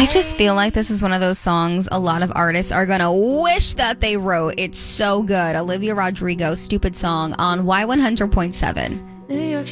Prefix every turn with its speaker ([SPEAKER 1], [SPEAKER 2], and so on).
[SPEAKER 1] I just feel like this is one of those songs a lot of artists are going to wish that they wrote. It's so good. Olivia Rodrigo, Stupid Song on Y100.7.
[SPEAKER 2] New York